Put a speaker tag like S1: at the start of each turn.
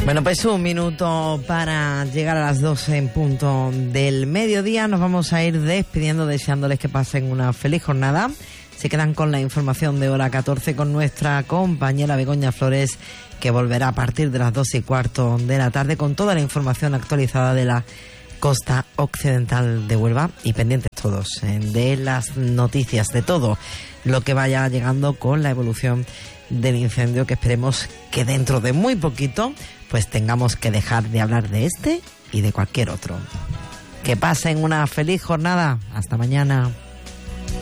S1: Bueno, pues un minuto para llegar a las 12 en punto del mediodía. Nos vamos a ir despidiendo, deseándoles que pasen una feliz jornada. Se quedan con la información de hora 14 con nuestra compañera Begoña Flores, que volverá a partir de las 2:15 de la tarde con toda la información actualizada de la costa occidental de Huelva, y pendientes todos de las noticias, de todo lo que vaya llegando con la evolución del incendio, que esperemos que dentro de muy poquito pues tengamos que dejar de hablar de este y de cualquier otro. Que pasen una feliz jornada. Hasta mañana.